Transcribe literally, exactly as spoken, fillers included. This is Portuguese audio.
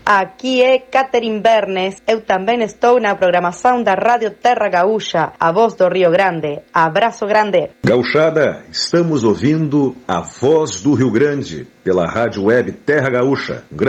Aqui é Catherine Bernes, eu também estou na programação da Rádio Terra Gaúcha, a voz do Rio Grande. Abraço grande. Gauchada, estamos ouvindo a voz do Rio Grande pela Rádio Web Terra Gaúcha.